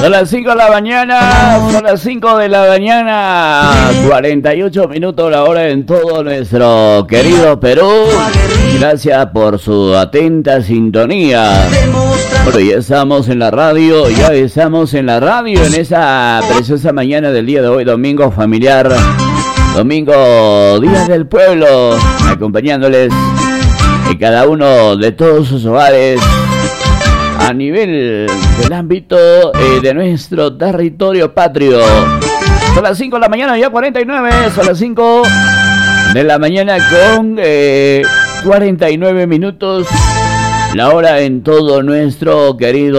Son las 5 de la mañana, son las 5 de la mañana, 48 minutos la hora en todo nuestro querido Perú. Gracias por su atenta sintonía. Bueno, ya estamos en la radio, en esa preciosa mañana del día de hoy, domingo familiar, domingo Día del Pueblo, acompañándoles en cada uno de todos sus hogares a nivel del ámbito de nuestro territorio patrio. Son las 5 de la mañana, ya 49, son las 5 de la mañana con 49 minutos, la hora en todo nuestro querido